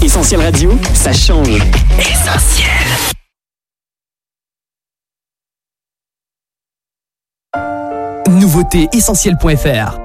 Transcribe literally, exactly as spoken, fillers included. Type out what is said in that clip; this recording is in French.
Essentiel Radio, ça change. Essentiel. Nouveauté essentiel point f r.